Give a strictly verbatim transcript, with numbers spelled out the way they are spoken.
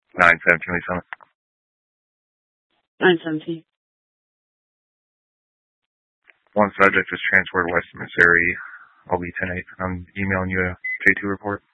nine seventeen, Lee Summit. nine seventeen. One subject is transported west of Missouri. I'll be ten eight. I'm emailing you a J two report.